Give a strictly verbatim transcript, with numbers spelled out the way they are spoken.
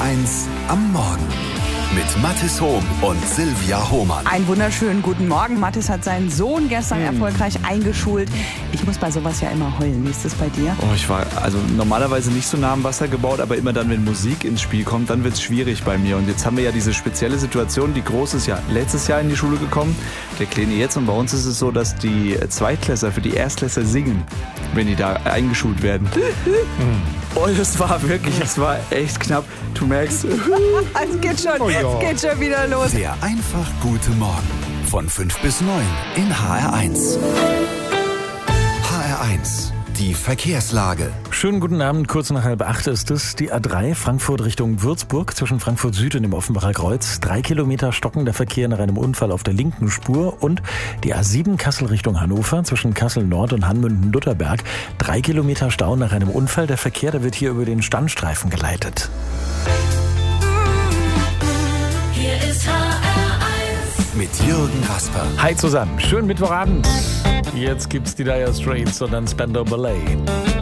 eins am Morgen mit Mathis Hohm und Silvia Hohmann. Einen wunderschönen guten Morgen. Mathis hat seinen Sohn gestern hm. erfolgreich eingeschult. Ich muss bei sowas ja immer heulen. Wie ist das bei dir? Oh, ich war also normalerweise nicht so nah am Wasser gebaut, aber immer dann, wenn Musik ins Spiel kommt, dann wird es schwierig bei mir. Und jetzt haben wir ja diese spezielle Situation. Die Große ist ja letztes Jahr in die Schule gekommen, der Kleine jetzt. Und bei uns ist es so, dass die Zweitklässler für die Erstklässler singen, wenn die da eingeschult werden. Und es war wirklich, es war echt knapp. Du merkst, es geht schon, oh ja. es geht schon wieder los. Der einfach gute Morgen von fünf bis neun in H R eins. H R eins, die Verkehrslage. Schönen guten Abend, kurz nach halb acht ist es. Die A drei Frankfurt Richtung Würzburg zwischen Frankfurt Süd und dem Offenbacher Kreuz. Drei Kilometer stockender Verkehr nach einem Unfall auf der linken Spur. Und die A sieben Kassel Richtung Hannover zwischen Kassel Nord und Hanmünden-Lutherberg. Drei Kilometer Stau nach einem Unfall. Der Verkehr, der wird hier über den Standstreifen geleitet. Hier ist H R eins. Mit Jürgen Rasper. Hi zusammen, schönen Mittwochabend. Jetzt gibt's die Dire Straits und dann Spandau Ballet.